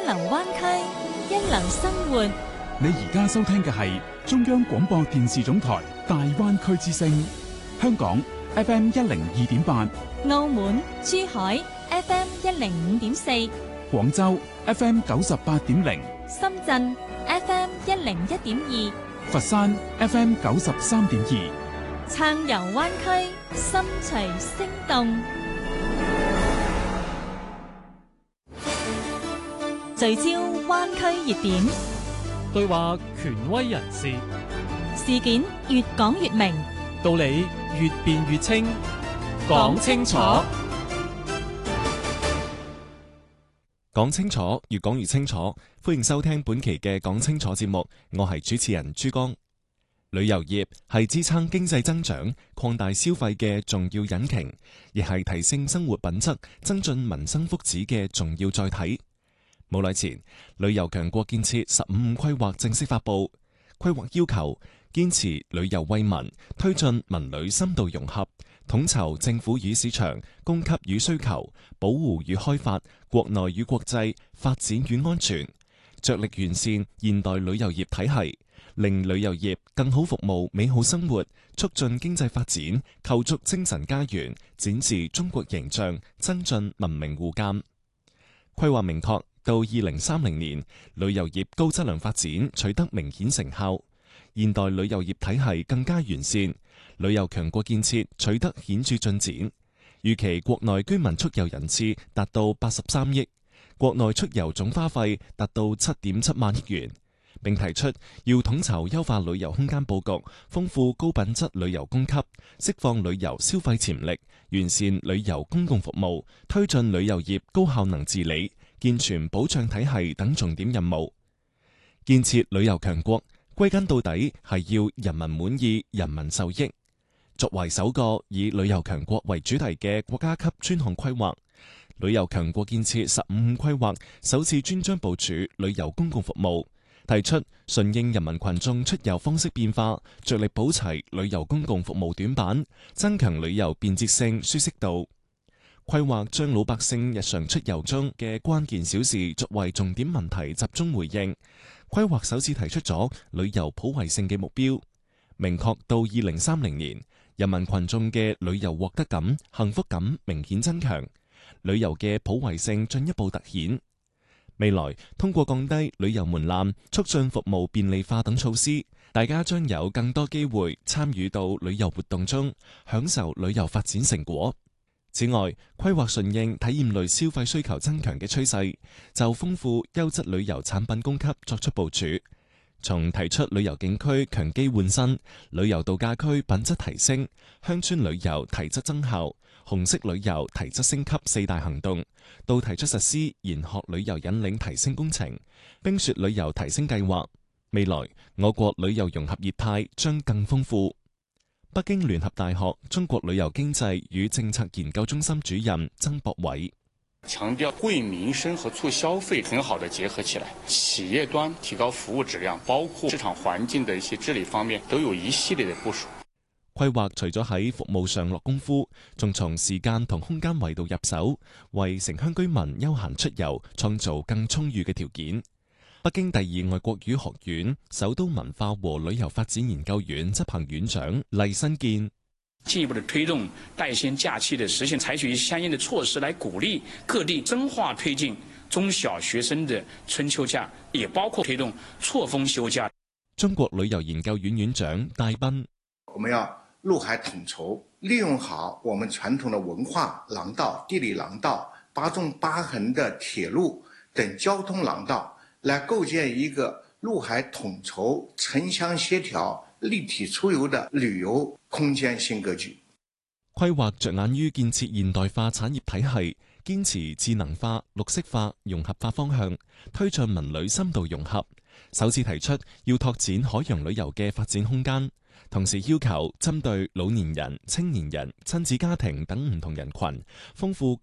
流灣區，一流生活。 你而家收聽嘅係中央廣播電視總台大灣區之聲，香港 FM 102.8， 澳門、珠海 FM 105.4， 廣州 FM 98.0， 深圳 FM 101.2， 佛山 FM 93.2， 暢遊灣區，心隨聲動，聚焦灣區熱點， 對話權威人士， 事件越講越明， 道理越辯越清，講清楚， 講清楚，越講越清楚。歡迎收聽本期嘅講清楚節目，我係主持人朱江。旅遊業係支撐經濟增長、擴大消費嘅重要引擎，亦係提升生活品質、增進民生福祉嘅重要載體。冇耐前，旅遊強國建設15規劃正式發布。規劃要求堅持旅遊惠民，推進文旅深度融合，統籌政府與市場、供給與需求、保護與開發、國內與國際、發展與安全，着力完善現代旅遊業體系，令旅遊業更好服務美好生活，促進經濟發展，構築精神家園，展示中國形象，增進文明互鑒。規劃明確，到2030年，旅遊業高質量發展取得明顯成效，現代旅遊業體系更加完善，旅遊強國建設取得顯著進展。預期國內居民出遊人次達到83億，國內出遊總花費達到7.7萬億元，並提出要統籌優化旅遊空間佈局，豐富高品質旅遊供給，釋放旅遊消費潛力，完善旅遊公共服務，推進旅遊業高效能治理、健全保障體系等重點任務。建設旅遊強國，歸根到底係要人民滿意、人民受益。作為首個以旅遊強國為主題嘅國家級專項規劃，旅遊強國建設15規劃首次專章部署旅遊公共服務，提出順應人民群眾出遊方式變化，着力補齊旅遊公共服務短板，增強旅遊便捷性、舒適度。規劃將老百姓日常出遊中嘅關鍵小事作為重點問題集中回應。規劃首次提出咗旅遊普惠性嘅目標，明確到2030年，人民群眾嘅旅遊獲得感、幸福感明顯增強，旅遊嘅普惠性進一步凸顯。未來通過降低旅遊門檻、促進服務便利化等措施，大家將有更多機會參與到旅遊活動中，享受旅遊發展成果。此外，規劃順應體驗類消費需求增強嘅趨勢，就豐富優質旅遊產品供給作出部署。從提出旅遊景區強基換新、旅遊度假區品質提升、鄉村旅遊提質增效、紅色旅遊提質升級4大行動，到提出實施研學旅遊引領提升工程、冰雪旅遊提升計劃。未來我國旅遊融合業態將更豐富。北京聯合大學中國旅遊經濟與政策研究中心主任曾博偉強調惠民生和促消費很好的結合起來，企業端提高服務質量，包括市場環境的一些治理方面都有一系列的部署。 規劃除咗喺服務上落功夫，仲從時間同空間維度入手，為城鄉居民休閒出遊創造更充裕嘅條件。北京第2外國語學院首都文化和旅遊發展研究院執行院長黎新建進一步的推動帶薪假期的實現，採取相應的措施來鼓勵各地深化推進中小學生的春秋假，也包括推動錯峰休假。 中國旅遊研究院院長戴斌， 我們要陸海統籌，利用好我們傳統的文化廊道、地理廊道、8縱8橫的鐵路等交通廊道，來構建一個陸海統籌、城鄉協調、立體出遊的旅遊空間新格局。 規劃着眼於建設現代化產業體系，堅持智能化、綠色化、融合化方向，推進文旅深度融合。首次提出要拓展海洋旅遊嘅發展空間，同時要求針對老年人、青年人、親子家庭等唔同人群，豐富